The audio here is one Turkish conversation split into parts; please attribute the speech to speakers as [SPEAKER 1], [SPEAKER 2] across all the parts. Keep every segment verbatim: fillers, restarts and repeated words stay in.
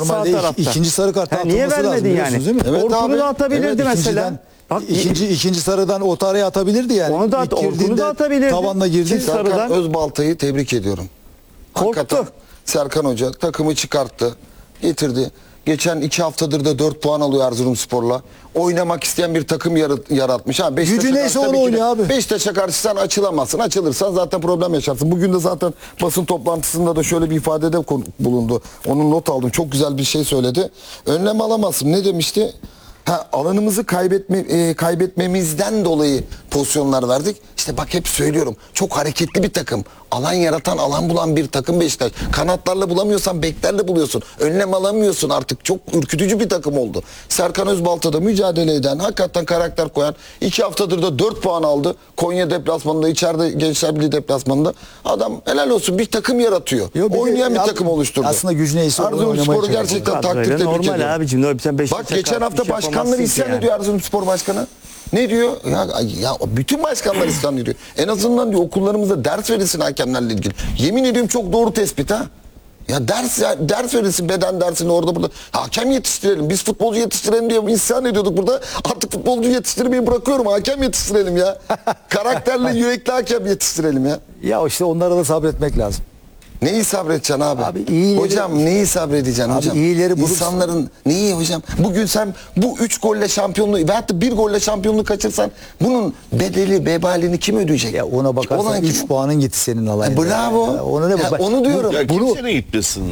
[SPEAKER 1] Sağ
[SPEAKER 2] Normalde
[SPEAKER 1] tarafta.
[SPEAKER 2] ikinci sarı kart
[SPEAKER 1] Ha,
[SPEAKER 2] atılması
[SPEAKER 1] niye
[SPEAKER 2] lazım,
[SPEAKER 1] vermedin
[SPEAKER 2] biliyorsunuz
[SPEAKER 1] yani?
[SPEAKER 2] değil mi?
[SPEAKER 3] Evet
[SPEAKER 1] Orkun'u
[SPEAKER 3] abi.
[SPEAKER 1] da atabilirdi
[SPEAKER 2] Evet,
[SPEAKER 1] mesela.
[SPEAKER 2] ikinciden-
[SPEAKER 1] Bak,
[SPEAKER 2] ikinci, ikinci sarıdan o taraya atabilirdi yani.
[SPEAKER 1] Onu da at-
[SPEAKER 2] İlk
[SPEAKER 1] Orkun'u
[SPEAKER 2] girdiğinde
[SPEAKER 1] da atabilirdi.
[SPEAKER 2] tavanla girdi.
[SPEAKER 1] Çift sarı-
[SPEAKER 3] Serkan
[SPEAKER 1] Sarıdan-
[SPEAKER 3] Özbalta'yı tebrik ediyorum.
[SPEAKER 1] Korktu.
[SPEAKER 3] Hakikaten Serkan Hoca takımı çıkarttı, getirdi. Geçen iki haftadır da dört puan alıyor Erzurumspor'la. Oynamak isteyen bir takım yarat- yaratmış. Ha, Beşiktaş'a
[SPEAKER 2] Gücü neyse
[SPEAKER 3] karşı
[SPEAKER 2] onu
[SPEAKER 3] tabii ki de-
[SPEAKER 2] oynuyor abi.
[SPEAKER 3] Beşiktaş'a karşı sen açılamazsın. Açılırsan zaten problem yaşarsın. Bugün de zaten basın toplantısında da şöyle bir ifadede konu- bulundu. Onun not aldım. Çok güzel bir şey söyledi. Önlem alamazsın. Ne demişti? Ha, alanımızı kaybetme, e, kaybetmemizden dolayı pozisyonlar verdik. İşte bak hep söylüyorum. Çok hareketli bir takım. Alan yaratan, alan bulan bir takım Beşiktaş. Kanatlarla bulamıyorsan beklerle buluyorsun. Önlem alamıyorsun artık. Çok ürkütücü bir takım oldu. Serkan Özbalta'da mücadele eden, hakikaten karakter koyan. iki haftadır da dört puan aldı. Konya deplasmanında, içeride Gençler Birliği deplasmanında. Adam helal olsun bir takım yaratıyor.
[SPEAKER 2] Yo, bir de-
[SPEAKER 3] Oynayan bir
[SPEAKER 2] ya,
[SPEAKER 3] takım oluşturdu.
[SPEAKER 2] aslında gücü neyse onu oynamaya
[SPEAKER 3] Erzurumspor'u
[SPEAKER 2] çalışıyor.
[SPEAKER 3] gerçekten
[SPEAKER 1] Kadroyla
[SPEAKER 3] takdir tebrik
[SPEAKER 1] normal
[SPEAKER 3] ediyorum.
[SPEAKER 1] abicim. Normal. Sen
[SPEAKER 3] Bak
[SPEAKER 1] Beşiktaş'a
[SPEAKER 3] geçen
[SPEAKER 1] karşı
[SPEAKER 3] hafta
[SPEAKER 1] bir şey
[SPEAKER 3] başkanları
[SPEAKER 1] yapamazsın
[SPEAKER 3] isyan
[SPEAKER 1] ki yani.
[SPEAKER 3] ediyor Erzurumspor Başkanı. Ne diyor? Ya, ya bütün başkanlar isyan ediyor. En azından diyor okullarımızda ders verilsin hakemlerle ilgili. Yemin ediyorum çok doğru tespit ha. Ya ders ya, ders verilsin beden dersini orada burada. Hakem yetiştirelim. Biz futbolcu yetiştirelim diye isyan ediyorduk burada. Artık futbolcu yetiştirmeyi bırakıyorum. Hakem yetiştirelim ya. Karakterli, yürekli hakem yetiştirelim ya.
[SPEAKER 2] Ya işte onlara da sabretmek lazım.
[SPEAKER 3] Neyi sabredeceksin abi?
[SPEAKER 2] Abi iyileri-
[SPEAKER 3] hocam neyi sabredeceksin
[SPEAKER 2] Abi
[SPEAKER 3] hocam?
[SPEAKER 2] iyileri bulup-
[SPEAKER 3] İnsanların neyi hocam? Bugün sen bu üç golle şampiyonluğu veyahut da bir golle şampiyonluğu kaçırsan bunun bedeli, vebalini kim ödeyecek?
[SPEAKER 2] Ya ona bakarsan
[SPEAKER 3] Olan kim?
[SPEAKER 2] üç puanın gitti senin alayında.
[SPEAKER 3] Bravo.
[SPEAKER 2] Ya onu ne
[SPEAKER 3] Ya
[SPEAKER 2] bak-
[SPEAKER 3] onu diyorum.
[SPEAKER 4] Ya
[SPEAKER 2] Bunu-
[SPEAKER 4] kimsenin gitmesin.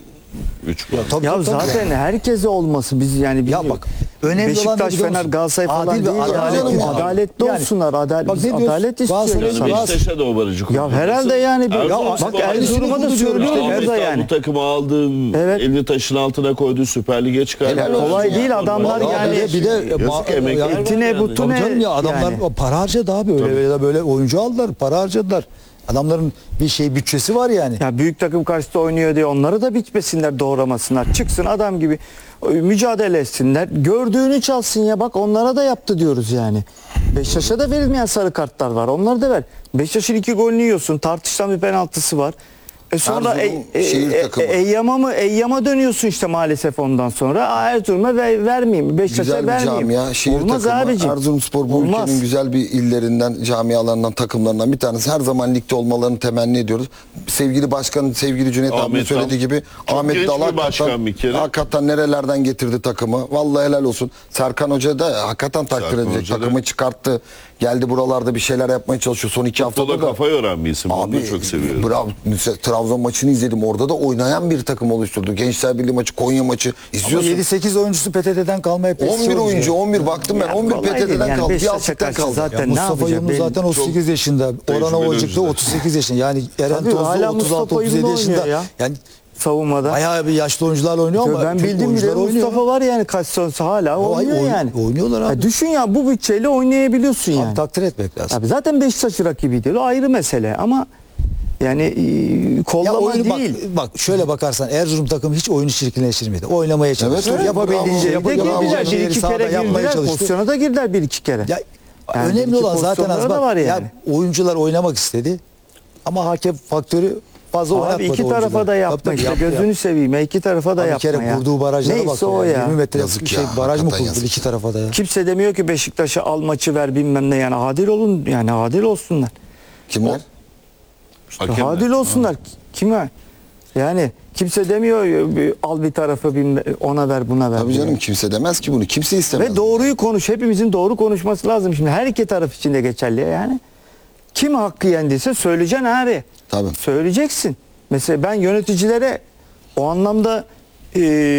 [SPEAKER 4] Üç puan.
[SPEAKER 2] Tabii,
[SPEAKER 1] Ya
[SPEAKER 2] tabii, tabii.
[SPEAKER 1] zaten herkese olması biz yani
[SPEAKER 2] Ya
[SPEAKER 1] bilmiyorum.
[SPEAKER 2] bak, önemli olan ne
[SPEAKER 1] Beşiktaş,
[SPEAKER 2] biliyor
[SPEAKER 1] Fener,
[SPEAKER 2] musun?
[SPEAKER 1] Galatasaray falan
[SPEAKER 2] Adil ve
[SPEAKER 1] değil.
[SPEAKER 2] adaletli
[SPEAKER 1] Adaletli,
[SPEAKER 3] yani.
[SPEAKER 1] adaletli
[SPEAKER 2] Yani,
[SPEAKER 1] olsunlar. Adalet,
[SPEAKER 2] bak
[SPEAKER 1] biz
[SPEAKER 2] ne diyorsun?
[SPEAKER 1] adalet istiyoruz.
[SPEAKER 2] Galatasaray-
[SPEAKER 4] Yani
[SPEAKER 1] sana.
[SPEAKER 4] Beşiktaş'a da o barajı
[SPEAKER 1] Ya herhalde yani. bir-
[SPEAKER 4] Erzurumspor
[SPEAKER 1] bak Erzurum'a da
[SPEAKER 2] aynısını
[SPEAKER 1] söylüyorum.
[SPEAKER 2] konuşuyoruz.
[SPEAKER 4] Ahmet
[SPEAKER 1] Erda
[SPEAKER 4] Dağ
[SPEAKER 1] yani.
[SPEAKER 4] bu takımı aldı,
[SPEAKER 1] Evet.
[SPEAKER 4] elini taşın altına koydu, Süper Lig'e çıkardı.
[SPEAKER 3] Helal olsun
[SPEAKER 1] Kolay
[SPEAKER 3] ya.
[SPEAKER 1] değil adamlar
[SPEAKER 2] Ya
[SPEAKER 1] yani.
[SPEAKER 2] bir de, bir de
[SPEAKER 4] Yazık
[SPEAKER 2] ma-
[SPEAKER 4] emekler
[SPEAKER 2] ya-
[SPEAKER 4] var
[SPEAKER 1] etine,
[SPEAKER 4] yani.
[SPEAKER 1] butuna-
[SPEAKER 2] Tabii canım ya adamlar
[SPEAKER 1] yani.
[SPEAKER 2] para harcadı abi öyle böyle, böyle oyuncu aldılar, para harcadılar. Adamların bir şey bütçesi var yani.
[SPEAKER 1] Ya büyük takım karşısında oynuyor diye onları da biçmesinler, doğramasınlar. Çıksın adam gibi mücadele etsinler. Gördüğünü çalsın ya, bak onlara da yaptı diyoruz yani. Beşiktaş'a da verilmeyen sarı kartlar var. Onları da ver. Beşiktaş'ın iki golünü yiyorsun. Tartışılan bir penaltısı var. E sonra
[SPEAKER 3] Erzurum
[SPEAKER 1] e, e,
[SPEAKER 3] şehir
[SPEAKER 1] e,
[SPEAKER 3] takımı.
[SPEAKER 1] Eyyam'a mı Eyyam'a dönüyorsun işte maalesef ondan sonra. Aa, Erzurum'a ver, vermeyeyim. Beşiktaş'a
[SPEAKER 3] Güzel bir
[SPEAKER 1] vermeyeyim.
[SPEAKER 3] camia, şehir
[SPEAKER 1] Olmaz
[SPEAKER 3] takımı.
[SPEAKER 1] abicim.
[SPEAKER 3] Erzurumspor bu
[SPEAKER 1] Olmaz.
[SPEAKER 3] ülkenin güzel bir illerinden, camialarından, takımlarından bir tanesi. Her zaman ligde olmalarını temenni ediyoruz. Sevgili başkan, sevgili Cüneyt
[SPEAKER 4] Ahmet
[SPEAKER 3] abi söylediği
[SPEAKER 4] Dal.
[SPEAKER 3] gibi
[SPEAKER 4] Çok
[SPEAKER 3] Ahmet
[SPEAKER 4] genç
[SPEAKER 3] Dal
[SPEAKER 4] bir başkan bir kere.
[SPEAKER 3] hakikaten nerelerden getirdi takımı. Vallahi helal olsun. Serkan Hoca da hakikaten takdir
[SPEAKER 4] Serkan
[SPEAKER 3] edecek.
[SPEAKER 4] Hoca da-
[SPEAKER 3] Takımı çıkarttı. Geldi buralarda bir şeyler yapmaya çalışıyor. Son iki
[SPEAKER 4] Futbola
[SPEAKER 3] haftada da.
[SPEAKER 4] kafa yoran bir isim. Onu
[SPEAKER 3] Abi
[SPEAKER 4] da çok seviyorum.
[SPEAKER 3] bravo. Mesela Trabzon maçını izledim. Orada da oynayan bir takım oluşturdu. Gençler Birliği maçı, Konya maçı
[SPEAKER 2] Ama
[SPEAKER 3] izliyorsun.
[SPEAKER 2] yedi sekiz oyuncusu P T T'den kalma hep eski
[SPEAKER 3] on bir oyuncu, on bir baktım ben.
[SPEAKER 1] Ya
[SPEAKER 3] on bir
[SPEAKER 1] kolay
[SPEAKER 3] P T
[SPEAKER 1] değil
[SPEAKER 3] T'den
[SPEAKER 1] yani.
[SPEAKER 3] kaldı. Bir
[SPEAKER 1] Beşiktaş'a
[SPEAKER 3] altlıktan
[SPEAKER 1] karşı
[SPEAKER 3] kaldı.
[SPEAKER 1] zaten
[SPEAKER 2] Ya
[SPEAKER 1] ne
[SPEAKER 2] Mustafa
[SPEAKER 1] yapacak
[SPEAKER 2] Yumru
[SPEAKER 1] belli.
[SPEAKER 2] zaten otuz sekiz yaşında. Orhan
[SPEAKER 4] tecrübeli
[SPEAKER 2] Ovacık da
[SPEAKER 4] oyuncular.
[SPEAKER 2] otuz sekiz yaşında. Yani Eren
[SPEAKER 1] Tabii,
[SPEAKER 2] Tozlu
[SPEAKER 1] hala
[SPEAKER 2] otuz altı
[SPEAKER 1] Mustafa
[SPEAKER 2] otuz yedi
[SPEAKER 1] Yumru
[SPEAKER 2] yaşında.
[SPEAKER 1] oynuyor ya.
[SPEAKER 2] Yani
[SPEAKER 1] Savunmada.
[SPEAKER 2] bayağı bir yaşlı oyuncularla oynuyor ama
[SPEAKER 1] ben
[SPEAKER 2] Türk
[SPEAKER 1] bildiğim bile
[SPEAKER 2] oyuncular oynuyor.
[SPEAKER 1] Mustafa var yani kaç sonrası hala
[SPEAKER 2] Vay,
[SPEAKER 1] oynuyor
[SPEAKER 2] oyn-
[SPEAKER 1] yani.
[SPEAKER 2] oynuyorlar abi.
[SPEAKER 1] Ya düşün ya bu bütçeyle oynayabiliyorsun
[SPEAKER 2] Abi
[SPEAKER 1] yani.
[SPEAKER 2] takdir etmek lazım.
[SPEAKER 1] Abi zaten Beşiktaş rakibi değil, o ayrı mesele ama yani e,
[SPEAKER 2] Ya
[SPEAKER 1] kollama
[SPEAKER 2] oyunu bak,
[SPEAKER 1] değil.
[SPEAKER 2] bak şöyle bakarsan Erzurum takımı hiç oyunu çirkinleştirmedi. Oynamaya çalıştı.
[SPEAKER 3] evet,
[SPEAKER 2] Yapabildiğince
[SPEAKER 3] bravo.
[SPEAKER 1] Bir de
[SPEAKER 2] yapabildiğince
[SPEAKER 1] girdiler, bir
[SPEAKER 2] şeyleri
[SPEAKER 1] iki
[SPEAKER 2] sahada
[SPEAKER 1] kere
[SPEAKER 2] yapmaya
[SPEAKER 1] girdiler,
[SPEAKER 2] çalıştı.
[SPEAKER 1] pozisyona da girdiler bir iki kere.
[SPEAKER 2] Ya
[SPEAKER 1] Yani
[SPEAKER 2] önemli
[SPEAKER 1] iki
[SPEAKER 2] olan zaten az
[SPEAKER 1] pozisyonları da
[SPEAKER 2] bak.
[SPEAKER 1] var
[SPEAKER 2] Ya
[SPEAKER 1] yani.
[SPEAKER 2] oyuncular oynamak istedi. Ama hakem faktörü fazla
[SPEAKER 1] Abi
[SPEAKER 2] oynatmadı
[SPEAKER 1] iki
[SPEAKER 2] oyuncuları.
[SPEAKER 1] tarafa da yapma
[SPEAKER 2] Tabii, tabii,
[SPEAKER 1] işte,
[SPEAKER 2] yaptı,
[SPEAKER 1] gözünü
[SPEAKER 2] yaptı.
[SPEAKER 1] seveyim ya, iki tarafa da
[SPEAKER 2] Abi bir
[SPEAKER 1] yapma
[SPEAKER 2] kere
[SPEAKER 1] ya.
[SPEAKER 2] kurduğu barajlara bak.
[SPEAKER 1] Neyse o
[SPEAKER 2] ya.
[SPEAKER 1] ya.
[SPEAKER 2] yirmi metre
[SPEAKER 3] Yazık
[SPEAKER 2] şey,
[SPEAKER 3] ya,
[SPEAKER 2] baraj mı
[SPEAKER 3] hakikaten
[SPEAKER 2] kurdu
[SPEAKER 3] yazık.
[SPEAKER 2] iki tarafa da ya?
[SPEAKER 1] Kimse demiyor ki Beşiktaş'a al maçı ver bilmem ne, yani adil olun, yani adil olsunlar.
[SPEAKER 3] Kimler?
[SPEAKER 4] Hakemler.
[SPEAKER 1] Adil olsunlar. Kime? Yani kimse demiyor ya, al bir tarafı bilmem, ona ver buna ver.
[SPEAKER 3] Tabii
[SPEAKER 1] diye.
[SPEAKER 3] canım kimse demez ki bunu. Kimse istemez.
[SPEAKER 1] Ve doğruyu konuş. Hepimizin doğru konuşması lazım. Şimdi her iki taraf için de geçerli yani. Kim hakkı yendiyse söyleyeceksin abi.
[SPEAKER 3] Tabii.
[SPEAKER 1] Söyleyeceksin. Mesela ben yöneticilere o anlamda e,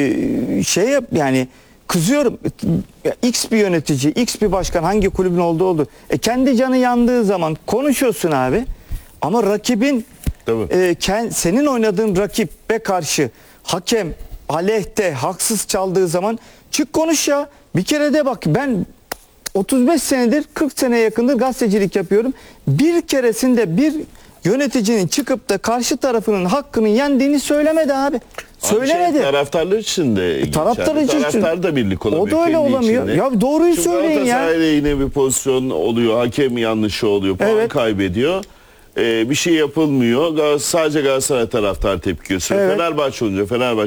[SPEAKER 1] şey yap yani kızıyorum. Ya X bir yönetici, X bir başkan hangi kulübün olduğu oldu. E kendi canı yandığı zaman konuşuyorsun abi. Ama rakibin
[SPEAKER 4] Tabii.
[SPEAKER 1] e, ken, senin oynadığın rakibe karşı hakem aleyhte haksız çaldığı zaman çık konuş ya. Bir kere de bak, ben otuz beş senedir, kırk seneye yakındır gazetecilik yapıyorum. Bir keresinde bir yöneticinin çıkıp da karşı tarafının hakkını yendiğini söylemedi abi. Söylemedi.
[SPEAKER 4] Şey, taraftarlar için de geçerli.
[SPEAKER 1] taraftar için-
[SPEAKER 4] Taraftar da birlik olamıyor.
[SPEAKER 1] O da öyle
[SPEAKER 4] kendi
[SPEAKER 1] olamıyor.
[SPEAKER 4] içinde.
[SPEAKER 1] Ya doğruyu
[SPEAKER 4] Çünkü
[SPEAKER 1] söyleyin ya.
[SPEAKER 4] Galatasaray'da yine bir pozisyon oluyor. Hakem yanlışı oluyor. Puan
[SPEAKER 1] Evet.
[SPEAKER 4] kaybediyor. Ee, bir şey yapılmıyor. Gal- Sadece Galatasaray taraftar tepki gösteriyor.
[SPEAKER 1] Evet.
[SPEAKER 4] Fenerbahçe olunca Fenerbahçe